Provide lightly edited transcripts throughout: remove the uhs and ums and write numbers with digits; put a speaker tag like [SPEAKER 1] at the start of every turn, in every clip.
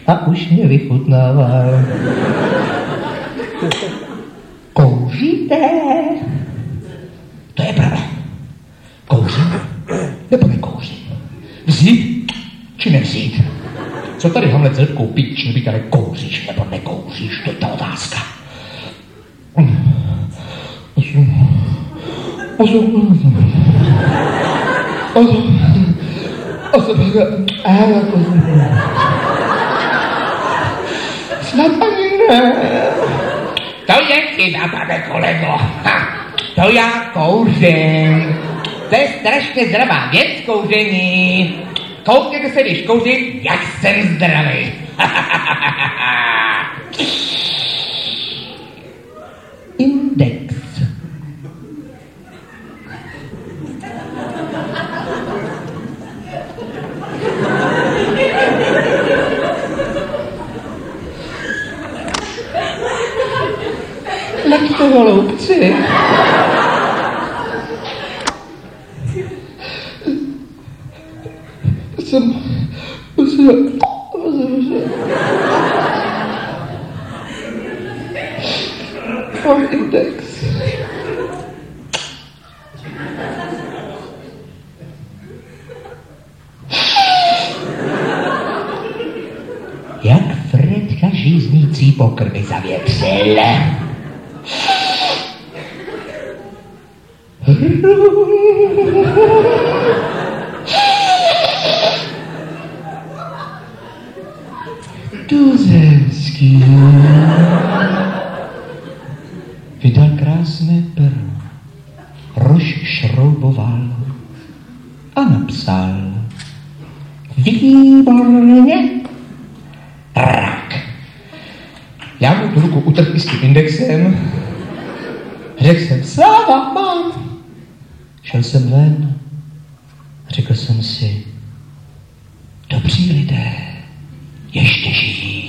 [SPEAKER 1] a už mě vychutnával. Kouříte? To je pravda. Kouřím nebo nekouřím? Vzít či nevzít? Co tady Hamlet s Rybkou píč, nebýtale kouříš nebo nekouříš? To je ta otázka. Snad ani ne. To je chyba, pane kolego. To já kouřím. To je strašně zdravá věc, kouření. Koukněte se, když kouřím, jak jsem zdravý. Index. Leďte, holoubci. Index. Jak Fredka žíznící po krvi zavětřil. Tuzemský vydal krásné pero, rozšrouboval a napsal výborně rak. Já mu tu ruku utrhl i s tím indexem, řekl jsem sláva mám. Šel jsem ven, řekl jsem si, dobří lidé ještě žijí.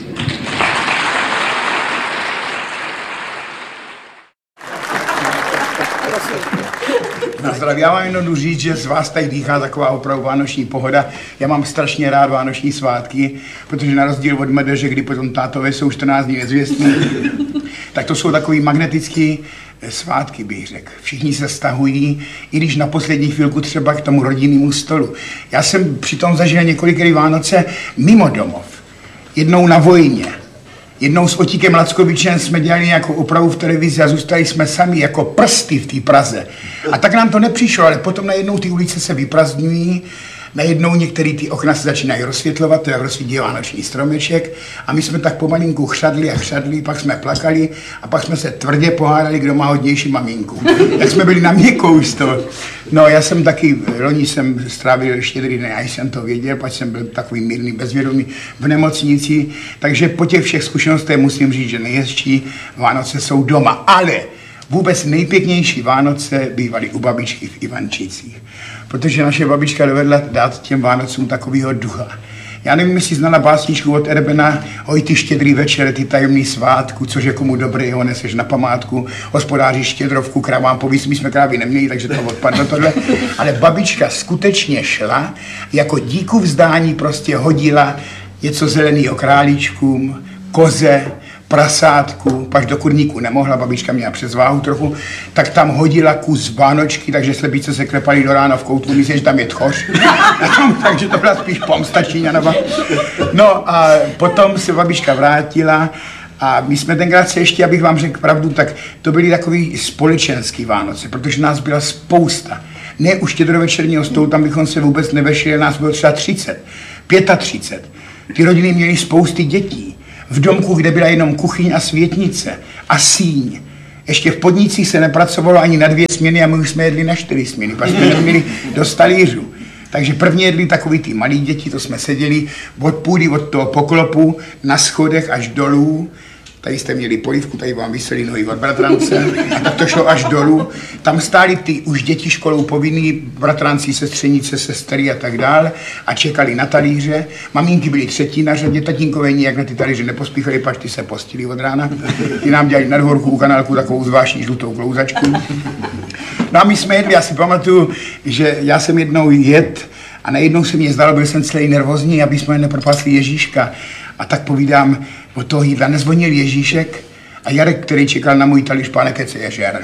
[SPEAKER 2] Na zdraví, já vám jenom jdu říct, že z vás tady dýchá taková opravdu vánoční pohoda. Já mám strašně rád vánoční svátky, protože na rozdíl od medeže, kdy potom tátové jsou 14 dní nezvěstní, tak to jsou takový magnetický svátky, bych řekl. Všichni se stahují, i když na poslední chvilku třeba k tomu rodinnému stolu. Já jsem přitom zažil několikrát Vánoce mimo domov. Jednou na vojně. Jednou s Otíkem Lackovičem jsme dělali nějakou opravu v televizi a zůstali jsme sami jako prsty v té Praze. A tak nám to nepřišlo, ale potom najednou ty ulice se vyprazdňují, najednou některé ty okna se začínají rozsvětlovat, to jak rozsvítí vánoční stromeček a my jsme tak pomalinku chřadli a chřadli, pak jsme plakali a pak jsme se tvrdě pohádali, kdo má hodnější maminku. Jak jsme byli na měkkou z toho. No já jsem taky, loni jsem strávil Štědrý den, já jsem to věděl, pak jsem byl takový mírný, bezvědomý v nemocnici, takže po těch všech zkušenostech musím říct, že nejhezčí Vánoce jsou doma, ale vůbec nejpěknější Vánoce bývaly u babičky v Ivančicích, protože naše babička dovedla dát těm Vánocům takovýho ducha. Já nevím, jestli znala básničku od Erbena, oj ty štědrý večer, ty tajemný svátku, což je komu dobrý, ho neseš na památku, hospodáři štědrovku, kravám povíc, my jsme krávy neměli, takže to odpadlo tohle. Ale babička skutečně šla, jako díku vzdání prostě hodila něco zeleného králíčkům, koze, prasátku, pak do kurníku nemohla, babička měla přezváhu trochu, tak tam hodila kus vánočky, takže slepice se klepaly do rána v koutku, myslím, že tam je tchoř. Takže to byla spíš pomsta Číňanova. No a potom se babička vrátila a my jsme tenkrát se ještě, abych vám řekl pravdu, tak to byly takový společenský Vánoce, protože nás byla spousta. Ne u štědrovečerního stolu, tam bychom se vůbec nevešli, nás bylo třeba 30, 35. Ty rodiny měly spousty dětí. V domku, kde byla jenom kuchyň a světnice a síň. Ještě v podnicích se nepracovalo ani na 2 směny a my už jsme jedli na 4 směny, pak jsme neměli do talířů. Takže prvně jedli takový ty malí děti, to jsme seděli od půdy, od toho poklopu, na schodech až dolů. Tady jste měli polívku, tady vám visely nohy od bratrance a tak to šlo až dolů. Tam stáli ty už děti školou povinný, bratranci, sestřenice, sestry a tak dále a čekali na talíře. Maminky byly třetí na řadě, tatínkové nijak na ty talíře nepospíchali, pač ty se postili od rána. Ty nám dělali na dvorku u kanálku takovou zvláštní žlutou klouzačku. No a my jsme jedli, já si pamatuju, že já jsem jednou jedl A najednou se mě zdalo, byl jsem celý nervózní, aby jsme nepropásli Ježíška. A tak povídám, od toho jídla nezvonil Ježíšek a Jarek, který čekal na můj talíř, pane, kece je žer.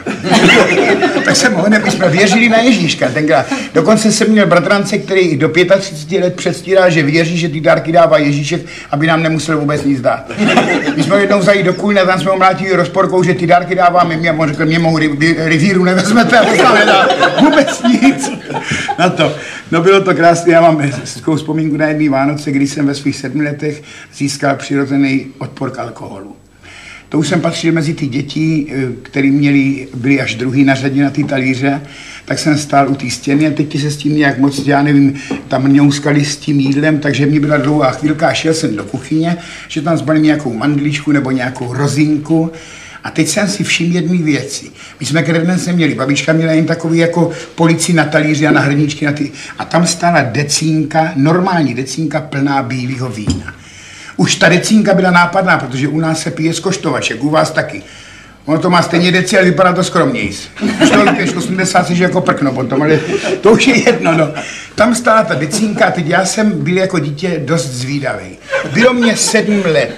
[SPEAKER 2] Tak jsem ho my jsme věřili na Ježíška tenkrát. Dokonce jsem měl bratrance, který do 35 let předstíral, že věří, že ty dárky dává Ježíšek, aby nám nemusel vůbec nic dát. My jsme jednou zajít do Kulna, tam jsme ho mlátili rozporkou, že ty dárky dáváme mě, a on řekl, mě mou rivíru nevezmete, a on nedá vůbec nic. Na to. No bylo to krásné, já mám hezkou vzpomínku na jedný Vánoce, kdy jsem ve svých 7 letech získal přirozený odpor k alkoholu. To už jsem patřil mezi ty děti, které byli až druhý na řadě na ty talíře, tak jsem stál u té stěny a teď se s tím nějak moc, já nevím, tam mňouskali s tím jídlem, takže mě byla dlouhá chvílka a šel jsem do kuchyně, že tam zbalím nějakou mandličku nebo nějakou rozinku. A teď jsem si všiml jedné věci. My jsme kredence měli, babička měla jen takový jako polici na talíři a na hrníčky na ty. A tam stála decínka, normální decínka plná bílého vína. Už ta decínka byla nápadná, protože u nás se pije z koštovaček, u vás taky. Ono to má stejně deci, ale vypadá to skromnějc. Už 80 si, že jako prkno potom, ale to už je jedno, no. Tam stála ta decínka a teď já jsem byl jako dítě dost zvídavý. Bylo mě 7 let.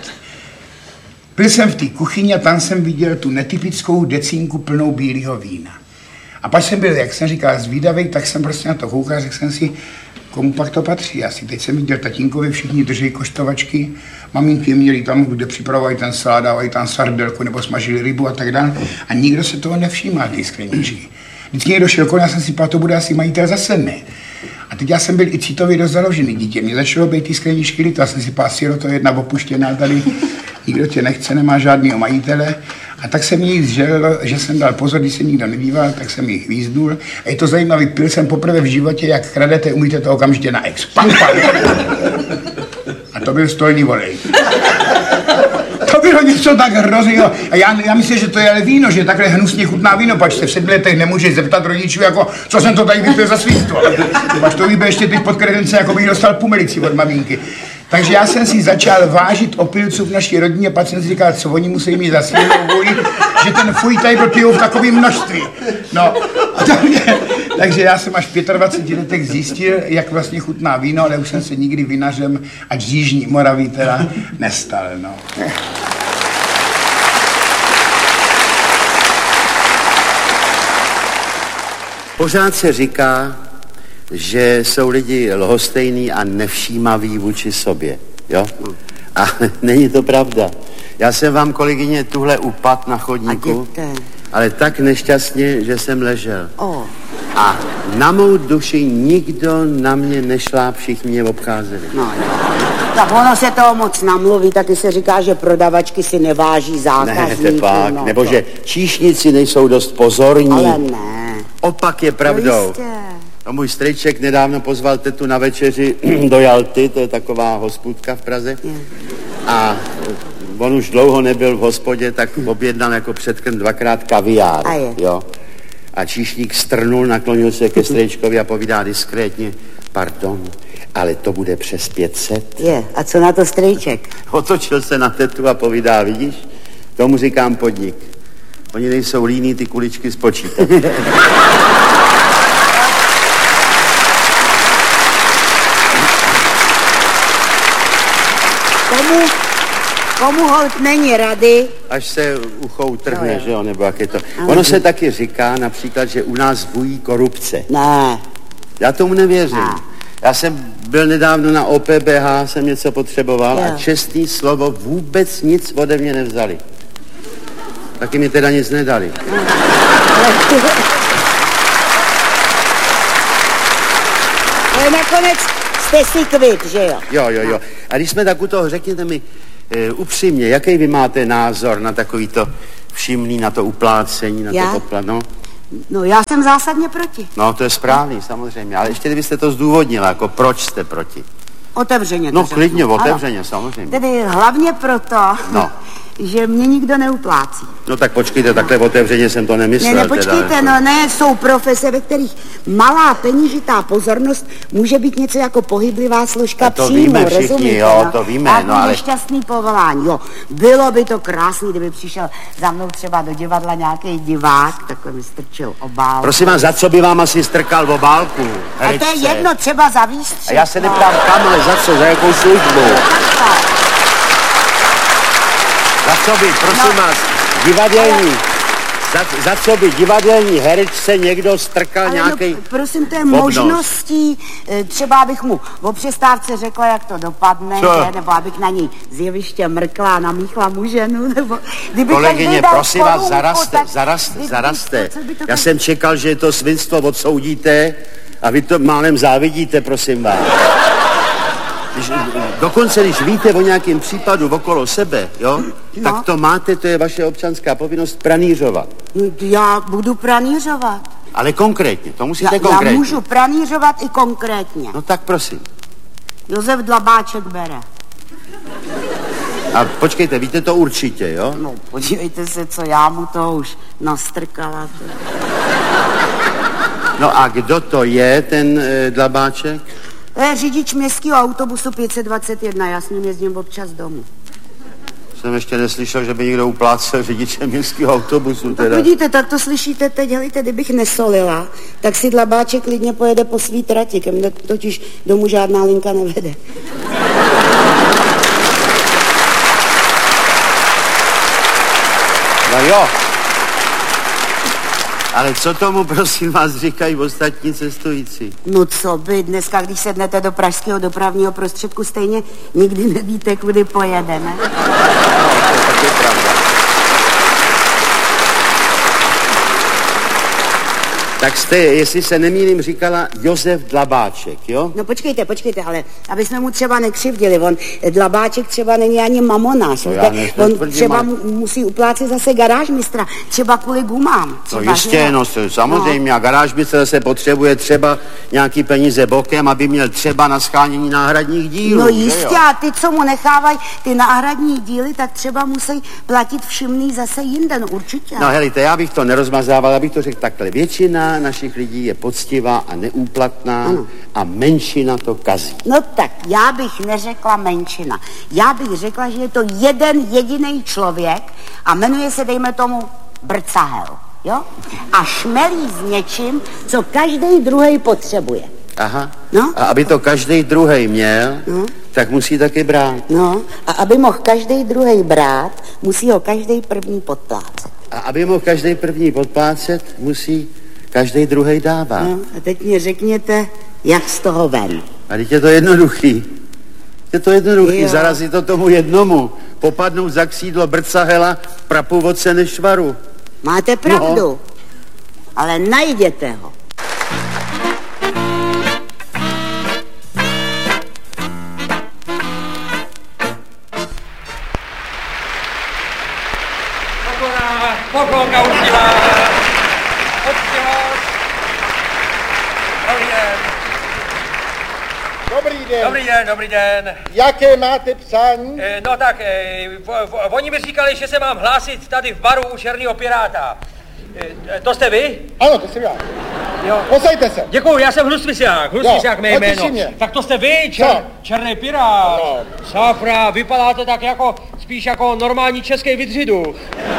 [SPEAKER 2] Byl jsem v té kuchyni a tam jsem viděl tu netypickou decínku plnou bílého vína. A pak jsem byl, jak jsem říkal, zvídavý, tak jsem prostě na to koukal, řekl jsem si, komu pak to patří asi. Teď jsem viděl tatínkovi, všichni drží koštovačky, maminky měli tam, kde připravovali ten salát, dávali tam sardelku nebo smažili rybu a tak dále. A nikdo se toho nevšímal, ty skleničky. Vždycky někdo šel kolem, já jsem si pál, to bude asi majitel zase ne. A teď já jsem byl i citově dost založený dítě. Mě začalo být ty skleničky líto, já jsem si pál, to jedna opuštěná tady, nikdo tě nechce, nemá žádného majitele. A tak se mě jí zželilo, že jsem dal pozor, když se nikdo nedíval, tak jsem jí hvízdnul. A je to zajímavý, pil jsem poprvé v životě, jak kradete, umíte to okamžitě na ex. Pam, pam. A to byl stolní volej. To bylo něco tak hrozného. A já myslím, že to je ale víno, že takhle hnusně chutná víno, pač se v 7 letech nemůžeš zeptat rodičů, jako, co jsem to tady vypil za svinstvo. Pač to vybe ještě teď pod kredence, jako bych dostal pumelici od maminky. Takže já jsem si začal vážit opilců v naší rodině, pak jsem si říkal, co oni musí mít za silnou vůli, že ten fuj tady pijou v takovém množství. No, takže já jsem až v 25 letech zjistil, jak vlastně chutná víno, ale už jsem se nikdy vinařem, ať z Jižní Moravy teda, nestal, no.
[SPEAKER 3] Pořád se říká, že jsou lidi lhostejní a nevšímaví vůči sobě, jo? A není to pravda. Já jsem vám, kolegyně, tuhle upad na chodníku, ale tak nešťastně, že jsem ležel. A na mou duši nikdo na mě nešláp, všichni mě obcházeli.
[SPEAKER 4] No, tak ono se toho moc namluví, taky se říká, že prodavačky si neváží zákazníků.
[SPEAKER 3] Ne, tepak,
[SPEAKER 4] no,
[SPEAKER 3] nebo že číšníci nejsou dost pozorní.
[SPEAKER 4] Ale ne.
[SPEAKER 3] Opak je pravdou. No, můj strejček nedávno pozval tetu na večeři do Jalty, to je taková hospůdka v Praze. A on už dlouho nebyl v hospodě, tak objednal jako předkrm 2krát kaviár, jo. A číšník strnul, naklonil se ke strejčkovi a povídá diskrétně, pardon, ale to bude přes 500.
[SPEAKER 4] A co na to strejček?
[SPEAKER 3] Otočil se na tetu a povídá, vidíš, tomu říkám podnik. Oni nejsou líní ty kuličky spočítat.
[SPEAKER 4] Komu holt není rady?
[SPEAKER 3] Až se ucho utrhne, že jo, nebo jak je to. Ono se taky říká například, že u nás vují korupce.
[SPEAKER 4] Ne.
[SPEAKER 3] Já tomu nevěřím. Já jsem byl nedávno na OPBH, jsem něco potřeboval a čestný slovo vůbec nic ode mě nevzali. Taky mi teda nic nedali.
[SPEAKER 4] Ale nakonec jste si kvit, že jo?
[SPEAKER 3] Jo. A když jsme tak u toho, řekněte mi upřímně, jaký vy máte názor na takový to všimný, na to uplácení, na to podplat,
[SPEAKER 4] No já jsem zásadně proti.
[SPEAKER 3] No to je správný, samozřejmě, ale ještě kdybyste to zdůvodnila, jako proč jste proti?
[SPEAKER 4] Otevřeně to
[SPEAKER 3] No klidně,
[SPEAKER 4] řeknu.
[SPEAKER 3] otevřeně, samozřejmě.
[SPEAKER 4] Tedy hlavně proto, že mě nikdo neuplácí.
[SPEAKER 3] No tak počkejte, takhle otevřeně jsem to nemyslel.
[SPEAKER 4] Ne, počkejte, no ne, jsou profese, ve kterých malá peněžitá pozornost může být něco jako pohyblivá složka
[SPEAKER 3] to
[SPEAKER 4] příjmu,
[SPEAKER 3] víme všichni,
[SPEAKER 4] rozumíte?
[SPEAKER 3] jo,
[SPEAKER 4] no?
[SPEAKER 3] to víme,
[SPEAKER 4] A
[SPEAKER 3] no ale...
[SPEAKER 4] nešťastný povolání, jo. Bylo by to krásný, kdyby přišel za mnou třeba do divadla nějaký divák, takhle mi strčil obálku.
[SPEAKER 3] Prosím vás, za co by vám asi strkal obálku?
[SPEAKER 4] A to je jedno, třeba za výstřel.
[SPEAKER 3] A já se neptám kam, ale za co, za jakou službu? Za co by, prosím vás, divadelní, za co by divadelní herečce někdo strkal nějaký...
[SPEAKER 4] No, prosím, to je možností, třeba abych mu o přestávce řekla, jak to dopadne, že? Nebo abych na něj z jeviště mrkla a namíchla mu ženu, nebo...
[SPEAKER 3] Kolegyně, prosím vás, zaraste. Já jsem čekal, že to svinstvo odsoudíte a vy to málem závidíte, prosím vás. Dokonce, když víte o nějakém případu okolo sebe, jo, tak to máte, to je vaše občanská povinnost pranířovat.
[SPEAKER 4] Já budu pranířovat.
[SPEAKER 3] Ale konkrétně, to musíte konkrétně.
[SPEAKER 4] Já můžu pranířovat i konkrétně.
[SPEAKER 3] No tak prosím.
[SPEAKER 4] Josef Dlabáček bere.
[SPEAKER 3] A počkejte, víte to určitě, jo?
[SPEAKER 4] No, podívejte se, co já mu to už nastrkala.
[SPEAKER 3] No a kdo to je, ten Dlabáček?
[SPEAKER 4] To je řidič městského autobusu 521, já s ním jezdím občas domů.
[SPEAKER 3] Jsem ještě neslyšel, že by někdo uplácel řidiče městského autobusu teda.
[SPEAKER 4] Tak vidíte, tak to slyšíte teď, helejte, kdybych nesolila, tak si Dlabáček klidně pojede po svý trati, ke mně totiž domů žádná linka nevede.
[SPEAKER 3] No jo. Ale co tomu, prosím vás, říkají ostatní cestující?
[SPEAKER 4] No co by, dneska, když sednete do pražského dopravního prostředku, stejně nikdy nevíte, kudy pojedeme.
[SPEAKER 3] No, to je taky pravda. Tak jste, jestli se nemýlím, říkala Josef Dlabáček, jo?
[SPEAKER 4] No počkejte, ale aby jsme mu třeba nekřivdili, on Dlabáček třeba není ani mamonáš, on třeba musí uplácet zase garážmistra, třeba kvůli gumám.
[SPEAKER 3] No jistě, no samozřejmě, a garážmistr zase potřebuje třeba nějaký peníze bokem, aby měl třeba na shánění náhradních dílů.
[SPEAKER 4] No jistě, a ty, co mu nechávají ty náhradní díly, tak třeba musí platit všimný zase jinde, no určitě.
[SPEAKER 3] No helejte, já bych to nerozmazával, abych to řekl takhle. Většina našich lidí je poctivá a neúplatná a menšina to kazí.
[SPEAKER 4] No tak, já bych neřekla menšina. Já bych řekla, že je to jeden jediný člověk a jmenuje se, dejme tomu, Brcahel, jo? A šmelí s něčím, co každý druhý potřebuje.
[SPEAKER 3] Aha.
[SPEAKER 4] No?
[SPEAKER 3] A aby to každý druhý měl, tak musí taky brát.
[SPEAKER 4] No, a aby mohl každý druhý brát, musí ho každý první podplácet.
[SPEAKER 3] A aby mohl každý první podplácet, musí každý druhý dávat.
[SPEAKER 4] No, a teď mi řekněte, jak z toho ven.
[SPEAKER 3] A teď je to jednoduchý. Zarazí to tomu jednomu. Popadnout za křídlo Brcahela prapůvodce Nešvaru.
[SPEAKER 4] Máte pravdu, ale najděte ho.
[SPEAKER 5] Poklonka uctívá. Dobrý den.
[SPEAKER 6] Jaké máte přání?
[SPEAKER 5] No tak, oni mi říkali, že se mám hlásit tady v baru u Černého piráta. To jste vy?
[SPEAKER 6] Ano, to jsem já.
[SPEAKER 5] Jo.
[SPEAKER 6] Posaďte se.
[SPEAKER 5] Děkuju, já jsem Hlustvisák mé jméno. Tak to jste vy, Černý pirát.
[SPEAKER 6] No.
[SPEAKER 5] Safra, vypadáte tak jako, spíš jako normální český vydřidu.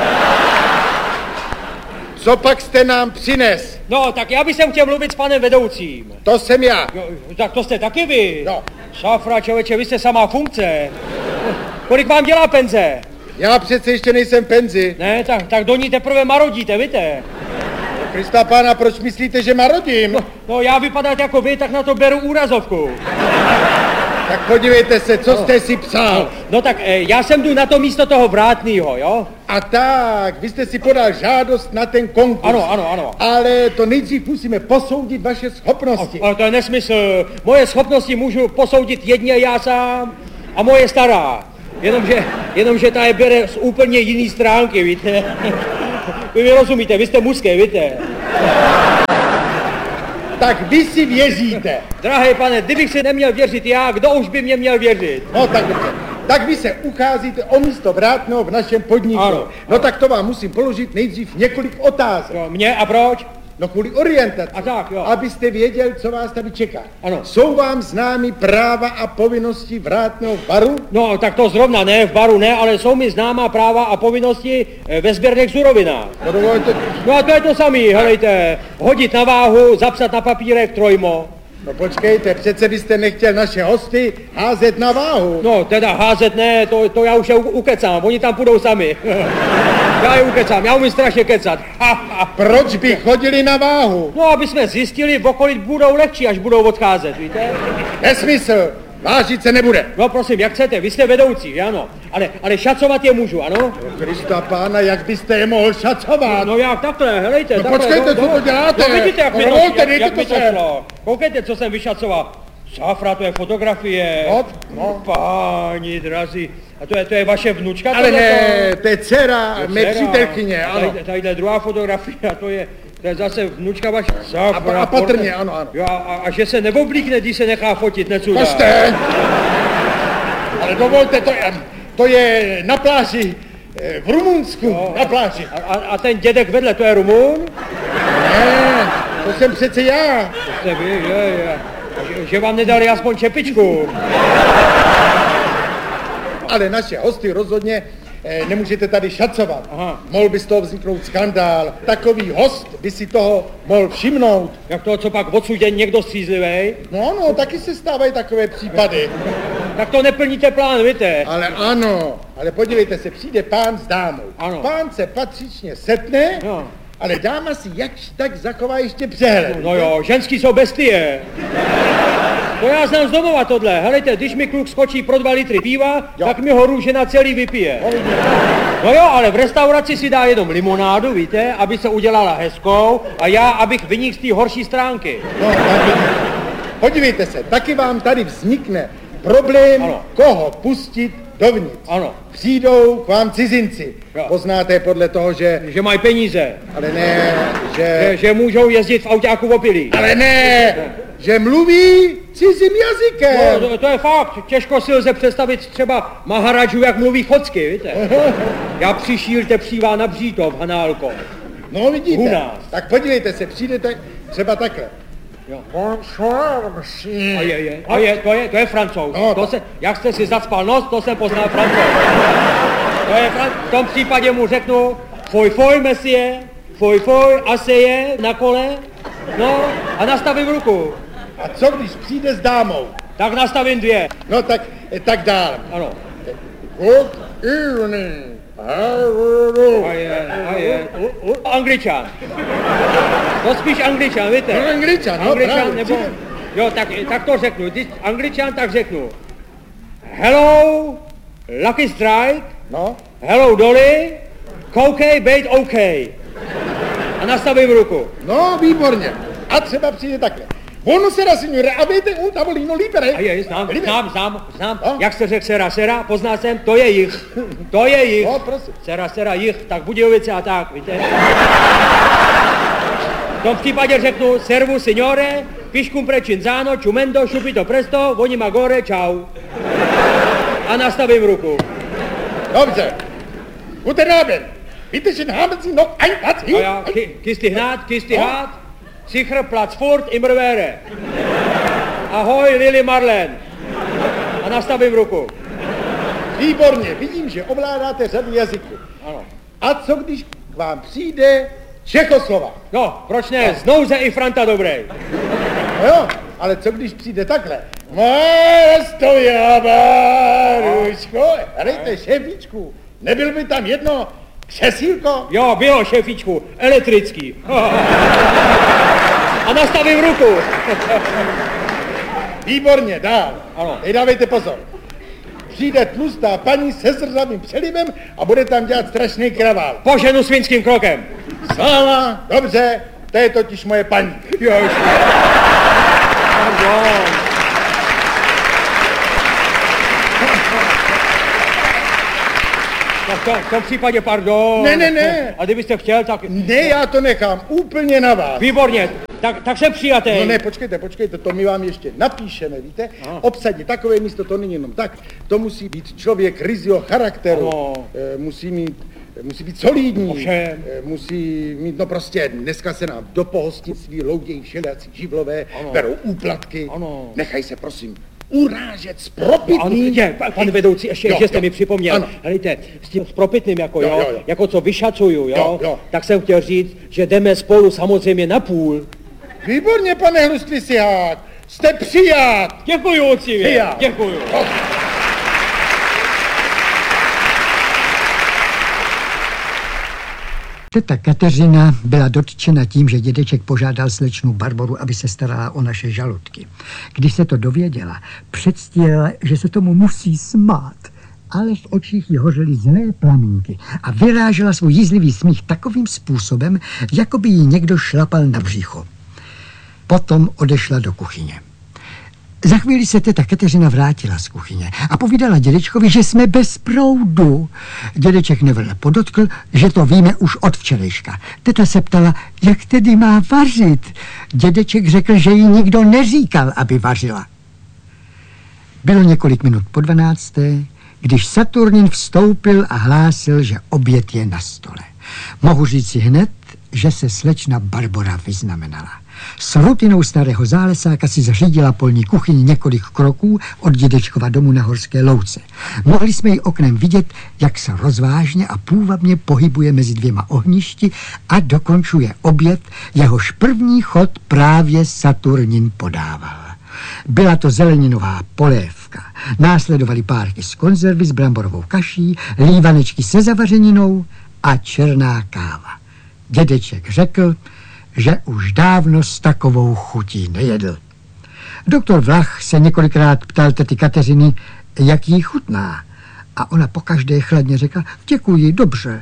[SPEAKER 6] Co pak jste nám přines?
[SPEAKER 5] No, tak já bych chtěl mluvit s panem vedoucím.
[SPEAKER 6] To jsem já.
[SPEAKER 5] Jo, tak to jste taky vy.
[SPEAKER 6] No.
[SPEAKER 5] Safra, člověče, vy jste samá funkce. Kolik vám dělá penze?
[SPEAKER 6] Já přece ještě nejsem penzi.
[SPEAKER 5] Ne, tak do ní teprve marodíte, víte?
[SPEAKER 6] Krista pána, proč myslíte, že marodím?
[SPEAKER 5] No, já vypadat jako vy, tak na to beru úrazovku.
[SPEAKER 6] Tak podívejte se, co jste si psal.
[SPEAKER 5] No tak, já jsem jdu na to místo toho vrátnýho, jo?
[SPEAKER 6] A tak, vy jste si podal žádost na ten konkurs.
[SPEAKER 5] Ano.
[SPEAKER 6] Ale to nejdřív musíme posoudit vaše schopnosti.
[SPEAKER 5] Ale to je nesmysl. Moje schopnosti můžu posoudit jedně já sám a moje stará. Jenomže ta je bere z úplně jiný stránky, víte? Vy mi rozumíte, vy jste mužské, víte?
[SPEAKER 6] Tak vy si věříte.
[SPEAKER 5] Drahý pane, kdybych si neměl věřit já, kdo už by mě měl věřit?
[SPEAKER 6] No tak Tak vy se ucházíte o místo vrátného v našem podniku.
[SPEAKER 5] Ano.
[SPEAKER 6] No tak to vám musím položit nejdřív několik otázek.
[SPEAKER 5] Jo, mě a proč?
[SPEAKER 6] No kvůli orientaci.
[SPEAKER 5] A tak, jo.
[SPEAKER 6] Abyste věděl, co vás tady čeká.
[SPEAKER 5] Ano.
[SPEAKER 6] Jsou vám známy práva a povinnosti vrátného v baru?
[SPEAKER 5] No, tak to zrovna ne, v baru ne, ale jsou mi známá práva a povinnosti ve sběrných surovinách.
[SPEAKER 6] No dovolte...
[SPEAKER 5] No a to je to samý, helejte, hodit na váhu, zapsat na papírek trojmo.
[SPEAKER 6] No počkejte, přece byste nechtěl naše hosty házet na váhu.
[SPEAKER 5] No, teda házet ne, to já už je ukecám, oni tam půjdou sami. Já je ukecám, já umím strašně kecat.
[SPEAKER 6] Proč by chodili na váhu?
[SPEAKER 5] No, aby jsme zjistili, v okolí budou lehčí, až budou odcházet, víte?
[SPEAKER 6] Nesmysl, vážit se nebude.
[SPEAKER 5] No prosím, jak chcete, vy jste vedoucí, ano, ale šacovat je můžu, ano?
[SPEAKER 6] No Krista pána, jak byste je mohl šacovat?
[SPEAKER 5] No jak takhle, helejte,
[SPEAKER 6] No
[SPEAKER 5] takhle.
[SPEAKER 6] počkejte, co to děláte?
[SPEAKER 5] No vidíte, jak mi
[SPEAKER 6] No
[SPEAKER 5] to,
[SPEAKER 6] dovolte, dejte
[SPEAKER 5] jak
[SPEAKER 6] to
[SPEAKER 5] mi to
[SPEAKER 6] sem.
[SPEAKER 5] šlo. Koukejte, co jsem vyšacoval. Safra, to je fotografie.
[SPEAKER 6] No.
[SPEAKER 5] Páni drazí. A to je vaše vnučka?
[SPEAKER 6] Ale ne, to je dcera mé přítelkyně, ano.
[SPEAKER 5] Tadyhle druhá fotografie, a to je zase vnučka vaše. Safra,
[SPEAKER 6] A patrně, ano.
[SPEAKER 5] Jo, a že se neoblíkne, když se nechá fotit, necudá.
[SPEAKER 6] Pošte! Ale dovolte, to je na pláži v Rumunsku,
[SPEAKER 5] Jo.
[SPEAKER 6] na pláži.
[SPEAKER 5] A ten dědek vedle, to je Rumun?
[SPEAKER 6] Ne, to jsem přece já.
[SPEAKER 5] To jste vy, je. Že vám nedali aspoň čepičku.
[SPEAKER 6] Ale naše hosty rozhodně nemůžete tady šacovat.
[SPEAKER 5] Aha.
[SPEAKER 6] Mohl by z toho vzniknout skandál. Takový host by si toho mohl všimnout.
[SPEAKER 5] Jak to, co pak odsudě někdo střízlivej?
[SPEAKER 6] No, taky se stávají takové případy.
[SPEAKER 5] Tak to neplníte plán, víte?
[SPEAKER 6] Ale ano, ale podívejte se, přijde pán s dámou.
[SPEAKER 5] Ano.
[SPEAKER 6] Pán se patřičně setne,
[SPEAKER 5] Jo.
[SPEAKER 6] ale dáma si jakž tak zachová ještě přehled.
[SPEAKER 5] No jo, ženský jsou bestie. To já znám z domova tohle. Helejte, když mi kluk skočí pro 2 litry piva,
[SPEAKER 6] Jo.
[SPEAKER 5] tak mi ho růžena celý vypije. No jo, ale v restauraci si dá jenom limonádu, víte, aby se udělala hezkou, a já, abych vynikl z té horší stránky.
[SPEAKER 6] No, tak vidíte. Podívejte se, taky vám tady vznikne problém,
[SPEAKER 5] Ano.
[SPEAKER 6] koho pustit dovnitř.
[SPEAKER 5] Ano.
[SPEAKER 6] Přijdou k vám cizinci.
[SPEAKER 5] Jo.
[SPEAKER 6] Poznáte podle toho, že
[SPEAKER 5] Že mají peníze,
[SPEAKER 6] ale ne,
[SPEAKER 5] že můžou jezdit v autáku opilí.
[SPEAKER 6] ale ne, že mluví cizím jazykem.
[SPEAKER 5] No, to je fakt, těžko si lze představit třeba Maharadžu, jak mluví chocky, víte. Já přišíl přívá na Břítov, Hanálko.
[SPEAKER 6] No vidíte,
[SPEAKER 5] U nás.
[SPEAKER 6] tak podívejte se, přijdete třeba takhle.
[SPEAKER 5] Jo.
[SPEAKER 6] Bonsoir, monsieur.
[SPEAKER 5] To je Francouz.
[SPEAKER 6] No,
[SPEAKER 5] Jak jste si zacpal nos, to jsem poznal Francouz. V tom případě mu řeknu, foj, monsieur, foj, aseje, na kole, no, a nastavím ruku.
[SPEAKER 6] A co když přijde s dámou?
[SPEAKER 5] Tak nastavím 2.
[SPEAKER 6] No tak dál.
[SPEAKER 5] Ano.
[SPEAKER 6] Good evening.
[SPEAKER 5] A je. Angličan. To spíš Angličan, víte?
[SPEAKER 6] No, Angličan, no,
[SPEAKER 5] Angličan
[SPEAKER 6] právě,
[SPEAKER 5] nebo...
[SPEAKER 6] přijde.
[SPEAKER 5] Jo, tak to řeknu. Když Angličan, tak řeknu. Hello, Lucky Strike.
[SPEAKER 6] No,
[SPEAKER 5] Hello, Dolly. Koukej, bejt OK. A nastavím ruku.
[SPEAKER 6] no, výborně. A třeba přijde takhle. Buonasera, signore, avete un tavolino libero?
[SPEAKER 5] A je, znám.
[SPEAKER 6] A?
[SPEAKER 5] Jak se řekl sera, poznal jsem, to je jich. To je jich.
[SPEAKER 6] No, prosím.
[SPEAKER 5] Sera, jich, tak Budějovice a tak, víte. V tom případě řeknu, servu, signore, piscum precinzano, ciumendo, šupito presto, voni magore, čau. A nastavím ruku.
[SPEAKER 6] Dobře. Guten Abend. Bitte schön, haben Sie noch ein Platz
[SPEAKER 5] A
[SPEAKER 6] hier?
[SPEAKER 5] já, kisti hnát, sicher Platz furt, immer wäre. Ahoj, Lily Marlen. A nastavím ruku.
[SPEAKER 6] Výborně, vidím, že ovládáte řadu jazyků.
[SPEAKER 5] Ano.
[SPEAKER 6] A co když k vám přijde Čechoslovák?
[SPEAKER 5] No, proč ne, znouze i Franta dobrý.
[SPEAKER 6] No jo, ale co když přijde takhle? Maruško, hrajte šéfičku, nebyl by tam jedno křesílko?
[SPEAKER 5] Jo, bylo, šefičku, elektrický. A nastavím ruku.
[SPEAKER 6] Výborně, dál.
[SPEAKER 5] Ano.
[SPEAKER 6] Teď dávejte pozor. Přijde tlustá paní se zrzavým přelivem a bude tam dělat strašný kravál.
[SPEAKER 5] Poženu svinským krokem.
[SPEAKER 6] Sláva, dobře, to je totiž moje paní.
[SPEAKER 5] Jož. Pardon. Tak v tom případě pardon.
[SPEAKER 6] Ne.
[SPEAKER 5] A kdybyste chtěl, tak...
[SPEAKER 6] Ne, já to nechám úplně na vás.
[SPEAKER 5] Výborně. Tak jsem přijatý.
[SPEAKER 6] No ne, počkejte, to my vám ještě napíšeme, víte? Obsadit takové místo, to není jenom tak. To musí být člověk ryzího charakteru. Musí být solidní, musí mít, no prostě, dneska se nám do pohostinství loudějí všelijací živlové, berou úplatky, nechaj se prosím urážet s propitným.
[SPEAKER 5] Pane vedoucí, ještě jste mi připomněl, helejte, s tím propitným, jako co vyšacuju, tak jsem chtěl říct, že jdeme spolu samozřejmě na půl.
[SPEAKER 6] Výborně, pane Hlustlý Sihák, jste přijat.
[SPEAKER 5] Děkuju, otcivě, děkuju.
[SPEAKER 7] Teta Kateřina byla dotčena tím, že dědeček požádal slečnu Barboru, aby se starala o naše žaludky. Když se to dověděla, předstírala, že se tomu musí smát, ale v očích jí hořely zlé plamínky a vyrážela svůj jízlivý smích takovým způsobem, jako by jí někdo šlapal na břicho. Potom odešla do kuchyně. Za chvíli se teta Kateřina vrátila z kuchyně a povídala dědečkovi, že jsme bez proudu. Dědeček nevrle podotkl, že to víme už od včerejška. Teta se ptala, jak tedy má vařit. Dědeček řekl, že jí nikdo neříkal, aby vařila. Bylo několik minut po 12, když Saturnin vstoupil a hlásil, že oběd je na stole. Mohu říct si hned, že se slečna Barbora vyznamenala. S rutinou starého zálesáka si zařídila polní kuchyni několik kroků od dědečkova domu na Horské louce. Mohli jsme ji oknem vidět, jak se rozvážně a půvabně pohybuje mezi dvěma ohništi a dokončuje oběd, jehož první chod právě Saturnin podával. Byla to zeleninová polévka. Následovaly párky z konzervy s bramborovou kaší, lívanečky se zavařeninou a černá káva. Dědeček řekl, že už dávno s takovou chutí nejedl. Doktor Vlach se několikrát ptal tety Kateřiny, jak jí chutná. A ona pokaždé chladně řekla, děkuji, dobře.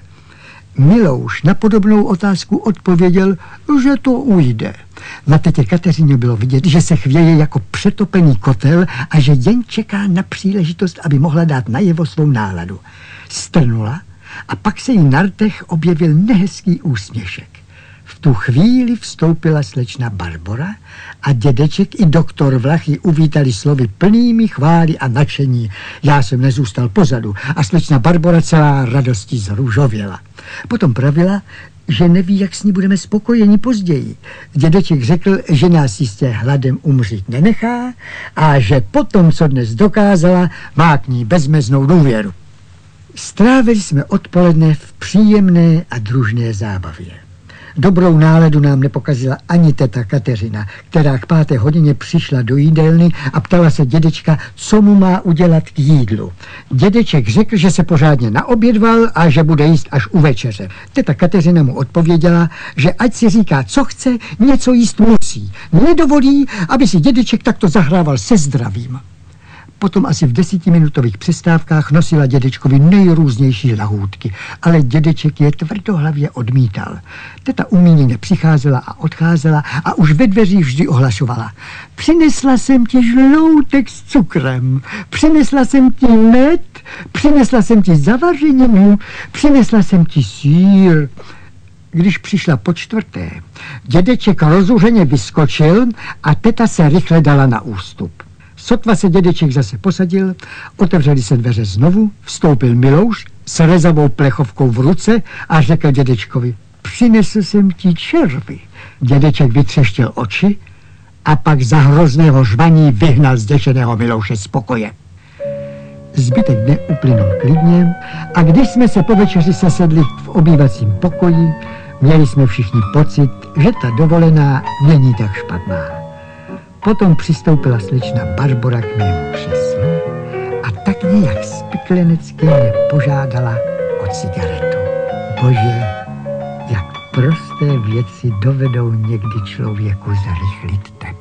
[SPEAKER 7] Milouš na podobnou otázku odpověděl, že to ujde. Na tetě Kateřině bylo vidět, že se chvěje jako přetopený kotel a že jen čeká na příležitost, aby mohla dát najevo svou náladu. Strnula a pak se jí na rtech objevil nehezký úsměšek. V tu chvíli vstoupila slečna Barbora a dědeček i doktor Vlach ji uvítali slovy plnými chvály a nadšení. Já jsem nezůstal pozadu a slečna Barbora celá radostí zrůžověla. Potom pravila, že neví, jak s ní budeme spokojeni později. Dědeček řekl, že nás jistě hladem umřít nenechá a že potom, co dnes dokázala, má k ní bezmeznou důvěru. Strávili jsme odpoledne v příjemné a družné zábavě. Dobrou náladu nám nepokazila ani teta Kateřina, která k 5. hodině přišla do jídelny a ptala se dědečka, co mu má udělat k jídlu. Dědeček řekl, že se pořádně naobědval a že bude jíst až u večeře. Teta Kateřina mu odpověděla, že ať si říká, co chce, něco jíst musí. Nedovolí, aby si dědeček takto zahrával se zdravím. Potom asi v 10minutových přestávkách nosila dědečkovi nejrůznější lahůdky, ale dědeček je tvrdohlavě odmítal. Teta umíněně přicházela a odcházela a už ve dveřích vždy ohlašovala. Přinesla jsem ti žloutek s cukrem, přinesla jsem ti led, přinesla jsem ti zavařeninu, přinesla jsem ti sýr. Když přišla po 4., dědeček rozuřeně vyskočil a teta se rychle dala na ústup. Sotva se dědeček zase posadil, otevřeli se dveře znovu, vstoupil Milouš s rezavou plechovkou v ruce a řekl dědečkovi, přinesl jsem ti červy. Dědeček vytřeštil oči a pak za hrozného žvaní vyhnal zděšeného Milouše z pokoje. Zbytek dne uplynul klidně a když jsme se po večeři sesedli v obývacím pokoji, měli jsme všichni pocit, že ta dovolená není tak špatná. Potom přistoupila slečna Barbora k mému křeslu a tak nějak spiklenecky mě požádala o cigaretu. Bože, jak prosté věci dovedou někdy člověku zrychlit tep.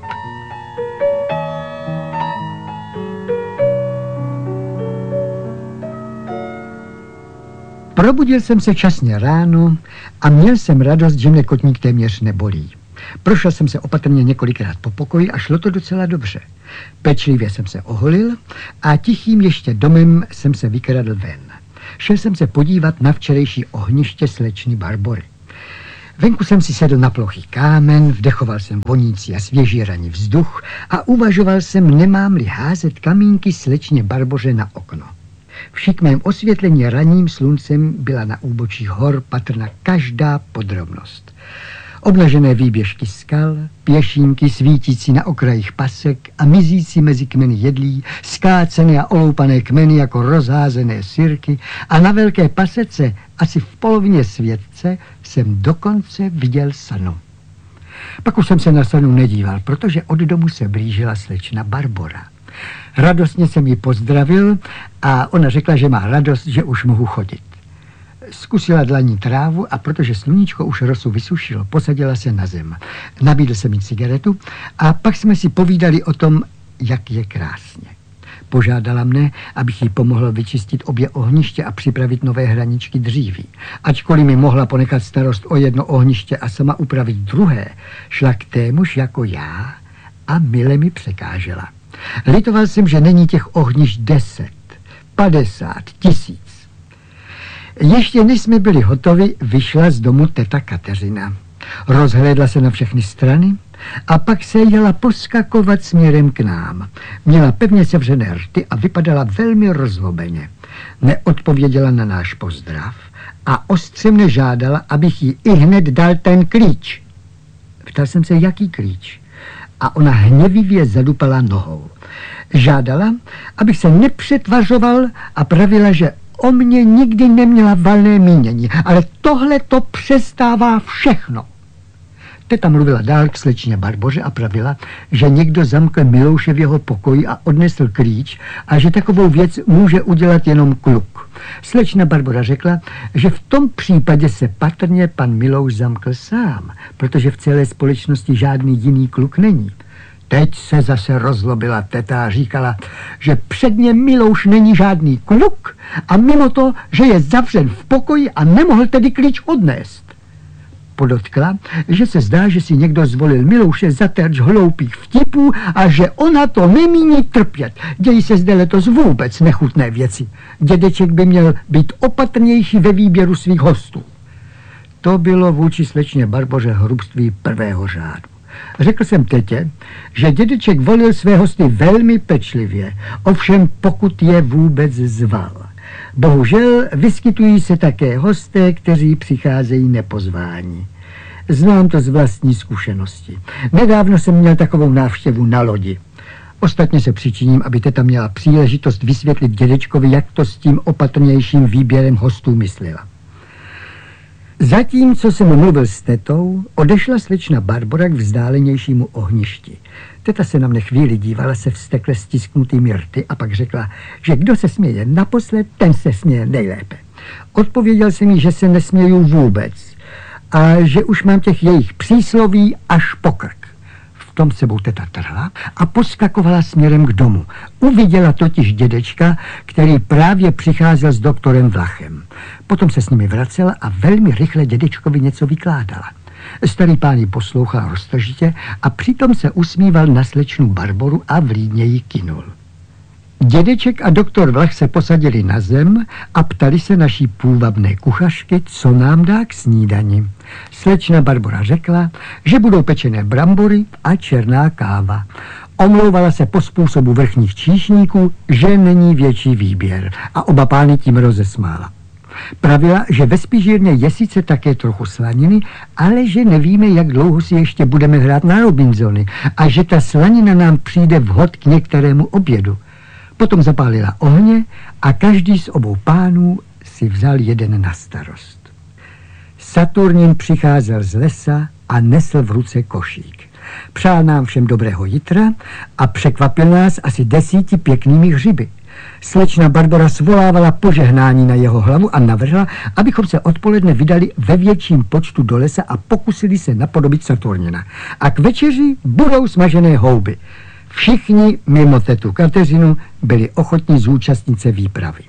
[SPEAKER 7] Probudil jsem se časně ráno a měl jsem radost, že mě kotník téměř nebolí. Prošel jsem se opatrně několikrát po pokoji a šlo to docela dobře. Pečlivě jsem se oholil a tichým ještě domem jsem se vykradl ven. Šel jsem se podívat na včerejší ohniště slečny Barbory. Venku jsem si sedl na plochý kámen, vdechoval jsem vonící a svěží ranní vzduch a uvažoval jsem, nemám-li házet kamínky slečně Barboře na okno. V šikmém osvětlení ranním sluncem byla na úbočích hor patrna každá podrobnost. Obnažené výběžky skal, pěšínky svítící na okrajích pasek a mizící mezi kmeny jedlí, skácené a oloupané kmeny jako rozházené sirky a na velké pasece, asi v polovině světce, jsem dokonce viděl sanu. Pak už jsem se na sanu nedíval, protože od domu se blížila slečna Barbora. Radostně jsem ji pozdravil a ona řekla, že má radost, že už mohu chodit. Zkusila dlaní trávu a protože sluníčko už rosu vysušilo, posadila se na zem. Nabídl jsem jí cigaretu a pak jsme si povídali o tom, jak je krásně. Požádala mne, abych jí pomohl vyčistit obě ohniště a připravit nové hraničky dříví. Ačkoliv mi mohla ponechat starost o jedno ohniště a sama upravit druhé, šla k témuž jako já a mile mi překážela. Litoval jsem, že není těch ohnišť 10, 50, 1000. Ještě než jsme byli hotovi, vyšla z domu teta Kateřina. Rozhlédla se na všechny strany a pak se jela poskakovat směrem k nám. Měla pevně sevřené rty a vypadala velmi rozlobeně. Neodpověděla na náš pozdrav a ostře mne žádala, abych jí ihned dal ten klíč. Ptal jsem se, jaký klíč? A ona hněvivě zadupala nohou. Žádala, abych se nepřetvařoval a pravila, že o mě nikdy neměla valné mínění, ale tohle to přestává všechno. Teta mluvila dál k slečně Barboře a pravila, že někdo zamkl Milouše v jeho pokoji a odnesl klíč a že takovou věc může udělat jenom kluk. Slečna Barbora řekla, že v tom případě se patrně pan Milouš zamkl sám, protože v celé společnosti žádný jiný kluk není. Teď se zase rozlobila teta a říkala, že předně Milouš není žádný kluk a mimo to, že je zavřen v pokoji a nemohl tedy klíč odnést. Podotkla, že se zdá, že si někdo zvolil Milouše za terč hloupých vtipů a že ona to nemíní trpět. Dějí se zde letos vůbec nechutné věci. Dědeček by měl být opatrnější ve výběru svých hostů. To bylo vůči slečně Barboře hrubství prvého řádu. Řekl jsem tetě, že dědeček volil své hosty velmi pečlivě, ovšem pokud je vůbec zval. Bohužel vyskytují se také hosté, kteří přicházejí nepozváni. Znám to z vlastní zkušenosti. Nedávno jsem měl takovou návštěvu na lodi. Ostatně se přičiním, aby teta měla příležitost vysvětlit dědečkovi, jak to s tím opatrnějším výběrem hostů myslela. Zatímco jsem mluvil s tetou, odešla slečna Barbora k vzdálenějšímu ohništi. Teta se na mne chvíli dívala se vztekle stisknutými rty a pak řekla, že kdo se směje naposled, ten se směje nejlépe. Odpověděl jsem jí, že se nesměju vůbec a že už mám těch jejich přísloví až po krk. V tom sebou teta trhla a poskakovala směrem k domu. Uviděla totiž dědečka, který právě přicházel s doktorem Vlachem. Potom se s nimi vracela a velmi rychle dědečkovi něco vykládala. Starý pán ji poslouchal roztržitě a přitom se usmíval na slečnu Barboru a vlídně ji kynul. Dědeček a doktor Vlach se posadili na zem a ptali se naší půvabné kuchařky, co nám dá k snídani. Slečna Barbora řekla, že budou pečené brambory a černá káva. Omlouvala se po způsobu vrchních číšníků, že není větší výběr a oba pány tím rozesmála. Pravila, že ve spižírně je sice také trochu slaniny, ale že nevíme, jak dlouho si ještě budeme hrát na Robinsony a že ta slanina nám přijde vhod k některému obědu. Potom zapálila ohně a každý z obou pánů si vzal jeden na starost. Saturnin přicházel z lesa a nesl v ruce košík. Přál nám všem dobrého jitra a překvapil nás asi 10 pěknými hřiby. Slečna Barbora svolávala požehnání na jeho hlavu a navrhla, abychom se odpoledne vydali ve větším počtu do lesa a pokusili se napodobit Saturnina. A k večeři budou smažené houby. Všichni mimo tetu Kateřinu byli ochotní zúčastnit se výpravy.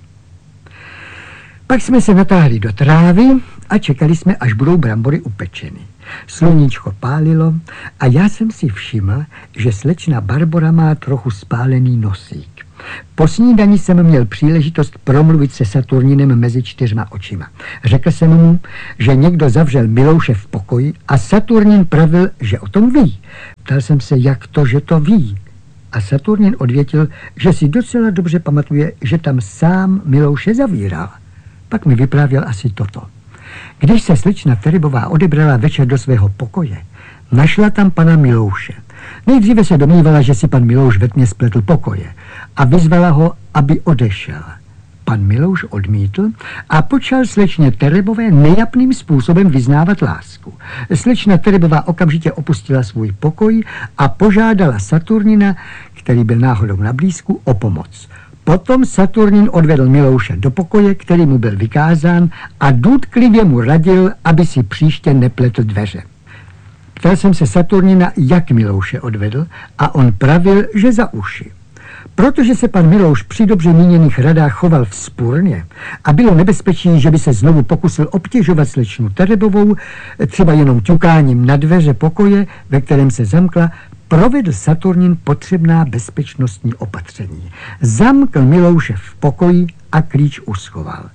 [SPEAKER 7] Pak jsme se natáhli do trávy a čekali jsme, až budou brambory upečeny. Sluníčko pálilo a já jsem si všiml, že slečna Barbora má trochu spálený nosík. Po snídani jsem měl příležitost promluvit se Saturninem mezi 4 očima. Řekl jsem mu, že někdo zavřel Milouše v pokoji a Saturnin pravil, že o tom ví. Ptal jsem se, jak to, že to ví. A Saturnin odvětil, že si docela dobře pamatuje, že tam sám Milouše zavíral. Pak mi vyprávěl asi toto. Když se slečna Terybová odebrala večer do svého pokoje, našla tam pana Milouše. Nejdříve se domnívala, že si pan Milouš ve tmě spletl pokoje a vyzvala ho, aby odešel. Pan Milouš odmítl a počal slečně Terybové nejapným způsobem vyznávat lásku. Slečna Terybová okamžitě opustila svůj pokoj a požádala Saturnina, který byl náhodou na blízku, o pomoc. Potom Saturnin odvedl Milouše do pokoje, který mu byl vykázán, a důtklivě mu radil, aby si příště nepletl dveře. Ptal jsem se Saturnina, jak Milouše odvedl, a on pravil, že za uši. Protože se pan Milouš při dobře míněných radách choval vzpůrně a bylo nebezpečí, že by se znovu pokusil obtěžovat slečnu Terybovou, třeba jenom ťukáním na dveře pokoje, ve kterém se zamkla, provedl Saturnin potřebná bezpečnostní opatření. Zamkl Milouše v pokoji a klíč uschoval.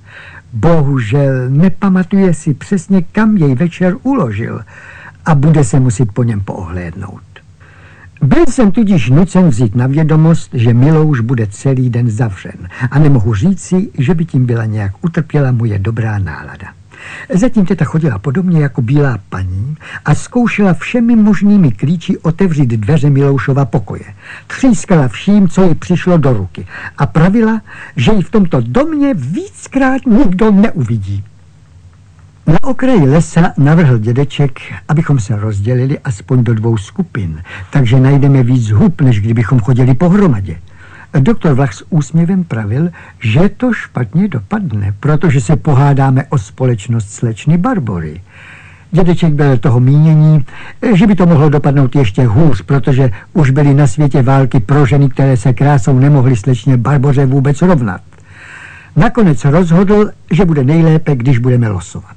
[SPEAKER 7] Bohužel nepamatuje si přesně, kam jej večer uložil a bude se muset po něm poohlédnout. Byl jsem tudíž nucen vzít na vědomost, že Milouš bude celý den zavřen a nemohu říci, že by tím byla nějak utrpěla moje dobrá nálada. Zatím teta chodila podobně jako bílá paní a zkoušela všemi možnými klíči otevřít dveře Miloušova pokoje. Třískala vším, co jí přišlo do ruky a pravila, že ji v tomto domě víckrát nikdo neuvidí. Na okraji lesa navrhl dědeček, abychom se rozdělili aspoň do 2 skupin, takže najdeme víc hub, než kdybychom chodili pohromadě. Doktor Vlach s úsměvem pravil, že to špatně dopadne, protože se pohádáme o společnost slečny Barbory. Dědeček byl toho mínění, že by to mohlo dopadnout ještě hůř, protože už byly na světě války pro ženy, které se krásou nemohly slečně Barboře vůbec rovnat. Nakonec rozhodl, že bude nejlépe, když budeme losovat.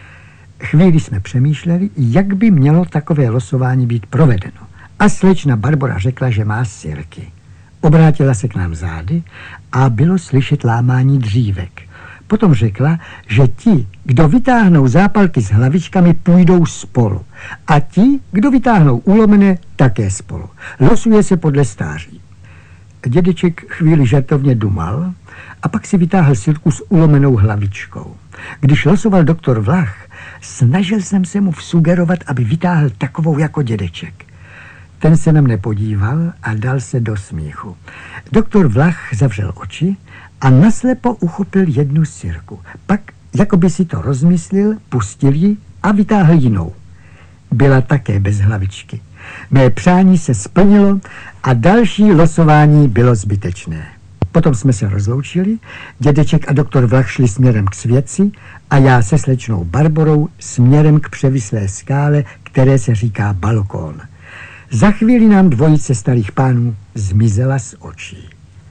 [SPEAKER 7] Chvíli jsme přemýšleli, jak by mělo takové losování být provedeno. A slečna Barbora řekla, že má sirky. Obrátila se k nám zády a bylo slyšet lámání dřívek. Potom řekla, že ti, kdo vytáhnou zápalky s hlavičkami, půjdou spolu. A ti, kdo vytáhnou ulomené, také spolu. Losuje se podle stáří. Dědeček chvíli žartovně dumal a pak si vytáhl sirku s ulomenou hlavičkou. Když losoval doktor Vlach, snažil jsem se mu vsugerovat, aby vytáhl takovou jako dědeček. Ten se na mne podíval a dal se do smíchu. Doktor Vlach zavřel oči a naslepo uchopil jednu sirku. Pak, jako by si to rozmyslil, pustil ji a vytáhl jinou. Byla také bez hlavičky. Mé přání se splnilo a další losování bylo zbytečné. Potom jsme se rozloučili, dědeček a doktor Vlach šli směrem k světci a já se slečnou Barborou směrem k převislé skále, které se říká balkón. Za chvíli nám dvojice starých pánů zmizela z očí.